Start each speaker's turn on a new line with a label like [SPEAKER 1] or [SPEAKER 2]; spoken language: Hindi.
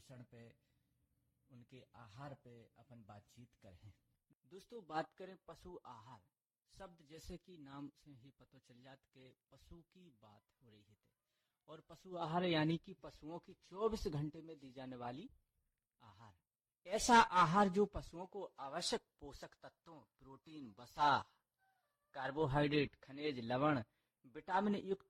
[SPEAKER 1] पोषण पे, उनके आहार पे अपन बातचीत करें। दोस्तों, बात करें पशु आहार शब्द, जैसे कि नाम से ही पता चल जाता कि पशु की बात हो रही है। और पशु आहार यानी कि पशुओं की 24 घंटे में दी जाने वाली आहार, ऐसा आहार जो पशुओं को आवश्यक पोषक तत्वों, प्रोटीन, वसा, कार्बोहाइड्रेट, खनिज, लवण, विटामिन युक्त